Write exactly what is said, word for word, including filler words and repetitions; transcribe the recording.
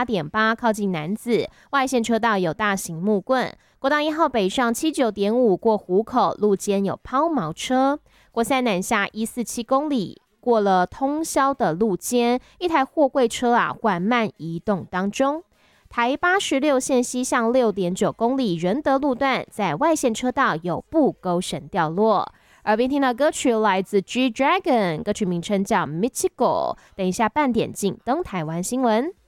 八点八靠近楠梓，外线车道有大型木棍。国道一号北上七九点五过湖口，路肩有抛锚车。国三南下一四七公里，过了通霄的路肩，一台货柜车啊缓慢移动当中。台八十六线西向六点九公里仁德路段，在外线车道有布勾绳掉落。耳边听到歌曲来自 G Dragon， 歌曲名称叫 Michiko。等一下半点进登台湾新闻。